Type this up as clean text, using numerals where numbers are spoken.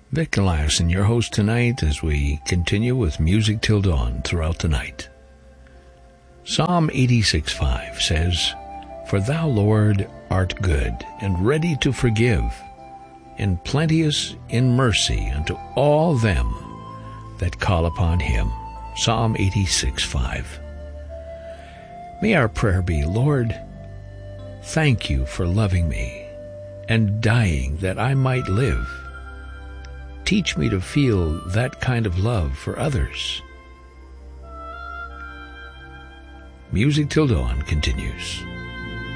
Vic Eliason, your host tonight as we continue with Music Till Dawn throughout the night. Psalm 86:5 says, "For thou, Lord, art good, and ready to forgive, and plenteous in mercy unto all them that call upon him." Psalm 86:5. May our prayer be, Lord, thank you for loving me and dying that I might live. Teach me to feel that kind of love for others. Music Till Dawn continues.